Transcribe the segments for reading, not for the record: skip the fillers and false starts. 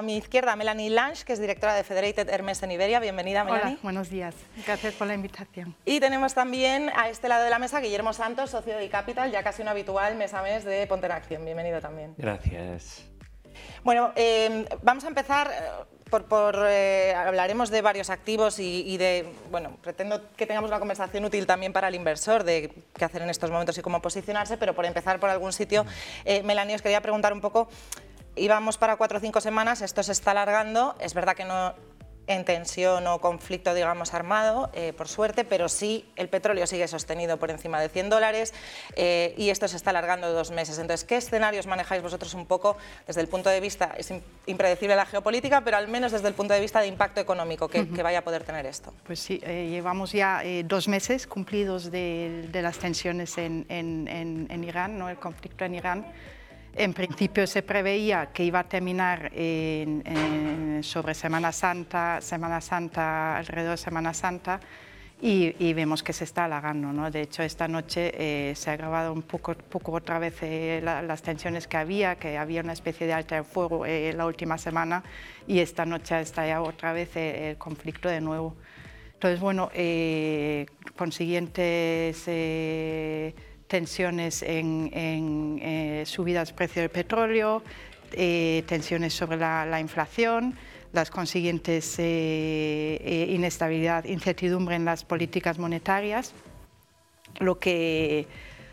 a mi izquierda Melanie Lange, que es directora de Federated Hermes en Iberia. Bienvenida, Melanie. Hola, buenos días. Gracias por la invitación. Y tenemos también a este lado de la mesa Guillermo Santos, socio de iCapital, ya casi un habitual mes a mes de Ponte en Acción. Bienvenido también. Gracias. Bueno, vamos a empezar hablaremos de varios activos y de, bueno, pretendo que tengamos una conversación útil también para el inversor de qué hacer en estos momentos y cómo posicionarse, pero por empezar por algún sitio, Melanie, os quería preguntar un poco, íbamos para 4 o 5 semanas, esto se está alargando, es verdad que no en tensión o conflicto, digamos, armado, por suerte, pero sí el petróleo sigue sostenido por encima de $100 y esto se está alargando 2 meses. Entonces, ¿qué escenarios manejáis vosotros un poco desde el punto de vista, es impredecible la geopolítica, pero al menos desde el punto de vista de impacto económico que vaya a poder tener esto? Pues sí, llevamos ya 2 meses cumplidos de las tensiones en Irán, ¿no? El conflicto en Irán. En principio se preveía que iba a terminar sobre Semana Santa, alrededor de Semana Santa, y vemos que se está alargando, ¿no? De hecho, esta noche se ha agravado un poco otra vez las tensiones que había una especie de alto el fuego la última semana, y esta noche está ya otra vez el conflicto de nuevo. Entonces, bueno, consiguientes tensiones en subidas de precio del petróleo, tensiones sobre la inflación, las consiguientes inestabilidad, incertidumbre en las políticas monetarias, lo que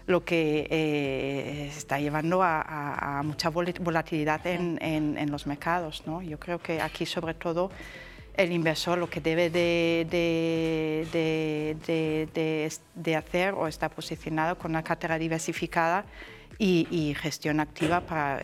está llevando a mucha volatilidad en los mercados, ¿no? Yo creo que aquí, sobre todo, el inversor lo que debe de hacer o está posicionado con una cartera diversificada y gestión activa para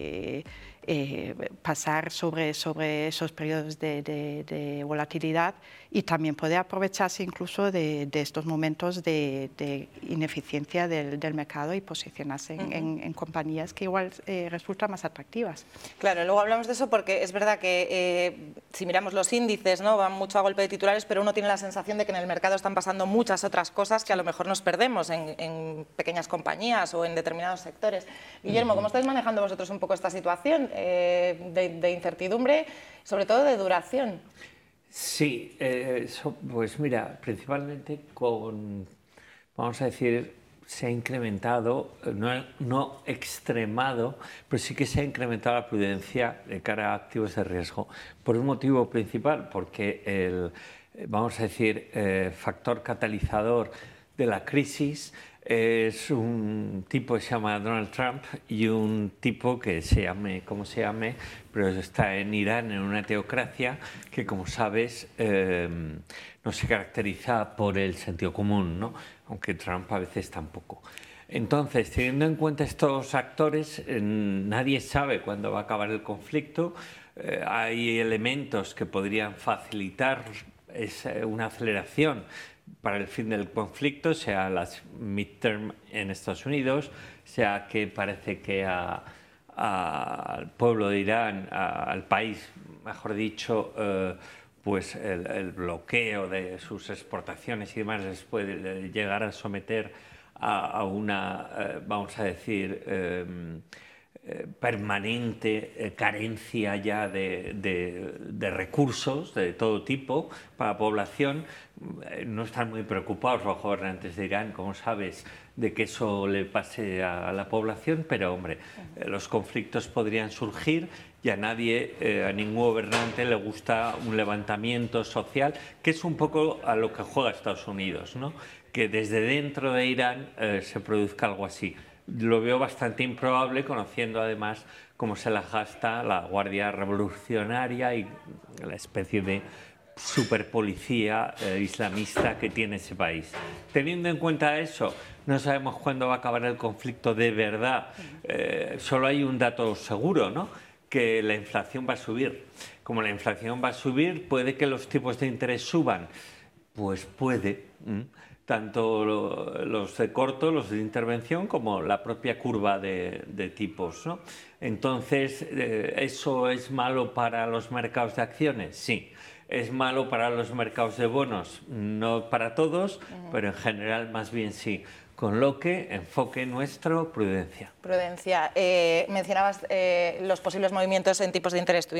pasar sobre esos periodos de volatilidad y también poder aprovecharse incluso de estos momentos de ineficiencia del mercado y posicionarse en compañías que igual resultan más atractivas. Claro, luego hablamos de eso porque es verdad que si miramos los índices, ¿no?, van mucho a golpe de titulares, pero uno tiene la sensación de que en el mercado están pasando muchas otras cosas que a lo mejor nos perdemos en pequeñas compañías o en determinados sectores. Guillermo, ¿cómo estáis manejando vosotros un poco esta situación de incertidumbre, sobre todo de duración? Sí, pues mira, principalmente vamos a decir, se ha incrementado, no extremado, pero sí que se ha incrementado la prudencia de cara a activos de riesgo. Por un motivo principal, porque vamos a decir, factor catalizador de la crisis es un tipo que se llama Donald Trump y un tipo que se llame como se llame, pero está en Irán, en una teocracia que, como sabes, no se caracteriza por el sentido común, ¿no? Aunque Trump a veces tampoco. Entonces, teniendo en cuenta estos actores, nadie sabe cuándo va a acabar el conflicto. Hay elementos que podrían facilitar una aceleración para el fin del conflicto, sea las midterm en Estados Unidos, sea que parece que al pueblo de Irán, al país, mejor dicho, pues el bloqueo de sus exportaciones y demás les puede llegar a someter a una, vamos a decir, permanente carencia ya de recursos de todo tipo para la población. No están muy preocupados los gobernantes de Irán, como sabes, de que eso le pase a la población, pero hombre, los conflictos podrían surgir y a ningún gobernante le gusta un levantamiento social, que es un poco a lo que juega Estados Unidos, ¿no? Que desde dentro de Irán se produzca algo así. Lo veo bastante improbable, conociendo además cómo se la gasta la Guardia Revolucionaria y la especie de superpolicía islamista que tiene ese país. Teniendo en cuenta eso, no sabemos cuándo va a acabar el conflicto de verdad. Solo hay un dato seguro, ¿no?, que la inflación va a subir. Como la inflación va a subir, puede que los tipos de interés suban. Pues puede. Tanto los de corto, los de intervención, como la propia curva de tipos, ¿no? Entonces, ¿eso es malo para los mercados de acciones? Sí. ¿Es malo para los mercados de bonos? No para todos, pero en general más bien sí. Con lo que, enfoque nuestro, prudencia. Prudencia. Mencionabas los posibles movimientos en tipos de interés.